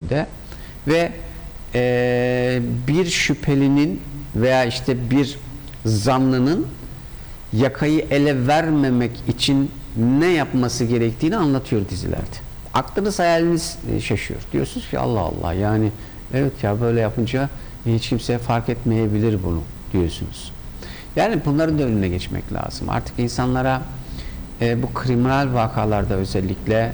şeklinde ve bir şüphelinin veya işte bir zanlının yakayı ele vermemek için ne yapması gerektiğini anlatıyor dizilerde. Aklınız hayaliniz şaşıyor. Diyorsunuz ki Allah Allah, yani evet ya, böyle yapınca hiç kimse fark etmeyebilir bunu diyorsunuz. Yani bunların da önüne geçmek lazım. Artık insanlara bu kriminal vakalarda özellikle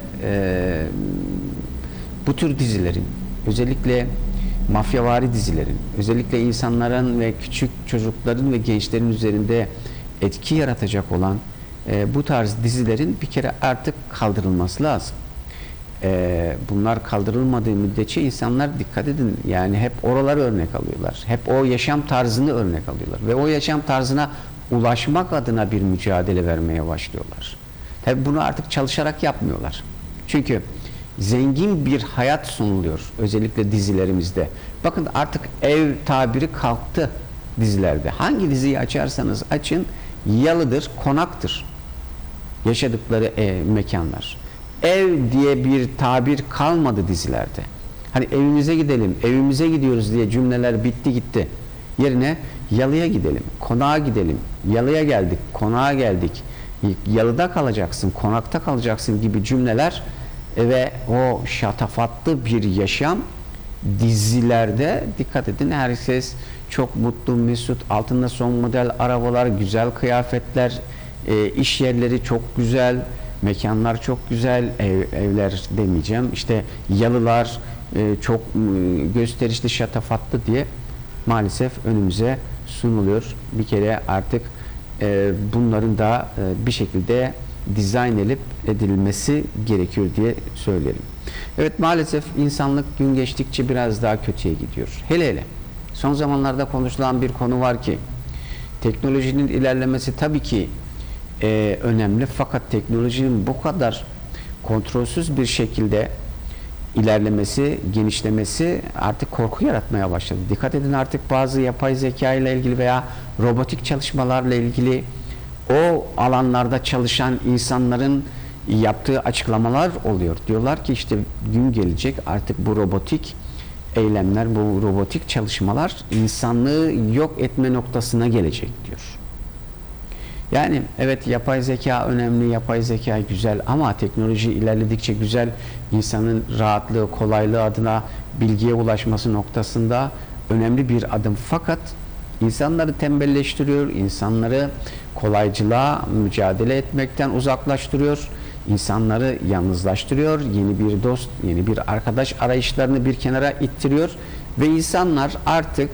bu tür dizilerin, özellikle mafyavari dizilerin, özellikle insanların ve küçük çocukların ve gençlerin üzerinde etki yaratacak olan bu tarz dizilerin bir kere artık kaldırılması lazım. Bunlar kaldırılmadığı müddetçe insanlar, dikkat edin, yani hep oraları örnek alıyorlar. Hep o yaşam tarzını örnek alıyorlar. Ve o yaşam tarzına ulaşmak adına bir mücadele vermeye başlıyorlar. Tabi bunu artık çalışarak yapmıyorlar. Çünkü zengin bir hayat sunuluyor özellikle dizilerimizde. Bakın artık ev tabiri kalktı dizilerde. Hangi diziyi açarsanız açın, yalıdır, konaktır yaşadıkları mekanlar. Ev diye bir tabir kalmadı dizilerde. Hani evimize gidelim, evimize gidiyoruz diye cümleler bitti gitti. Yerine yalıya gidelim, konağa gidelim, yalıya geldik, konağa geldik, yalıda kalacaksın, konakta kalacaksın gibi cümleler ve o şatafatlı bir yaşam dizilerde, dikkat edin, herkes çok mutlu, mesut, altında son model arabalar, güzel kıyafetler, iş yerleri çok güzel, mekanlar çok güzel, evler demeyeceğim, işte yalılar çok gösterişli, şatafatlı diye maalesef önümüze sunuluyor. Bir kere artık bunların da bir şekilde dizayn edilmesi gerekiyor diye söyleyelim. Evet, maalesef insanlık gün geçtikçe biraz daha kötüye gidiyor. Hele hele son zamanlarda konuşulan bir konu var ki, teknolojinin ilerlemesi tabii ki önemli, fakat teknolojinin bu kadar kontrolsüz bir şekilde ilerlemesi, genişlemesi artık korku yaratmaya başladı. Dikkat edin, artık bazı yapay zeka ile ilgili veya robotik çalışmalarla ilgili o alanlarda çalışan insanların yaptığı açıklamalar oluyor. Diyorlar ki işte gün gelecek, artık bu robotik eylemler, bu robotik çalışmalar insanlığı yok etme noktasına gelecek diyor. Yani evet, yapay zeka önemli, yapay zeka güzel, ama teknoloji ilerledikçe güzel, insanın rahatlığı, kolaylığı adına bilgiye ulaşması noktasında önemli bir adım. Fakat insanları tembelleştiriyor, insanları kolaycılığa mücadele etmekten uzaklaştırıyor, insanları yalnızlaştırıyor, yeni bir dost, yeni bir arkadaş arayışlarını bir kenara ittiriyor ve insanlar artık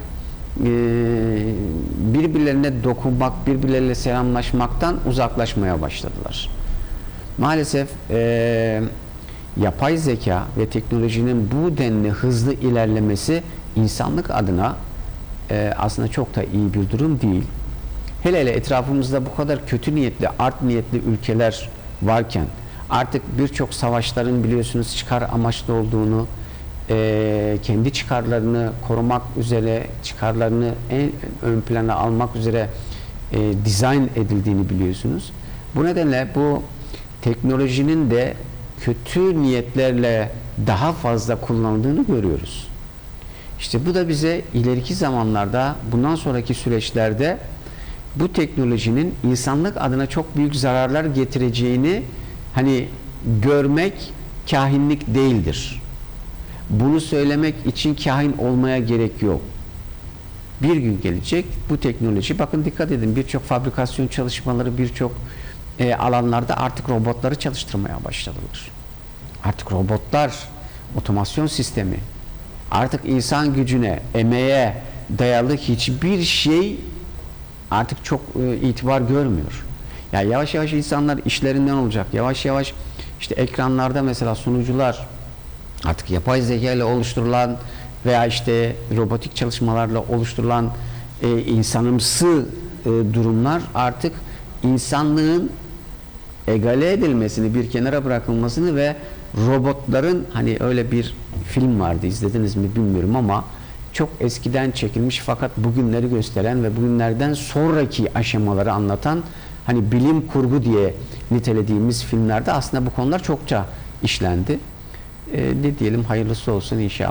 birbirlerine dokunmak, birbirleriyle selamlaşmaktan uzaklaşmaya başladılar. Maalesef yapay zeka ve teknolojinin bu denli hızlı ilerlemesi insanlık adına aslında çok da iyi bir durum değil. Hele hele etrafımızda bu kadar kötü niyetli, art niyetli ülkeler varken, artık birçok savaşların biliyorsunuz çıkar amaçlı olduğunu, kendi çıkarlarını korumak üzere, çıkarlarını en ön plana almak üzere dizayn edildiğini biliyorsunuz. Bu nedenle bu teknolojinin de kötü niyetlerle daha fazla kullanıldığını görüyoruz. İşte bu da bize ileriki zamanlarda, bundan sonraki süreçlerde bu teknolojinin insanlık adına çok büyük zararlar getireceğini hani görmek kahinlik değildir. Bunu söylemek için kahin olmaya gerek yok. Bir gün gelecek bu teknoloji, bakın dikkat edin, birçok fabrikasyon çalışmaları, birçok alanlarda artık robotları çalıştırmaya başladılar. Artık robotlar, otomasyon sistemi, artık insan gücüne, emeğe dayalı hiçbir şey artık çok itibar görmüyor. Yani yavaş yavaş insanlar işlerinden olacak. Yavaş yavaş işte ekranlarda mesela sunucular, artık yapay zeka ile oluşturulan veya işte robotik çalışmalarla oluşturulan insanımsı durumlar artık insanlığın egale edilmesini, bir kenara bırakılmasını ve robotların, hani öyle bir film vardı, izlediniz mi bilmiyorum ama çok eskiden çekilmiş fakat bugünleri gösteren ve bugünlerden sonraki aşamaları anlatan, hani bilim kurgu diye nitelediğimiz filmlerde aslında bu konular çokça işlendi. Ne diyelim, hayırlısı olsun inşallah.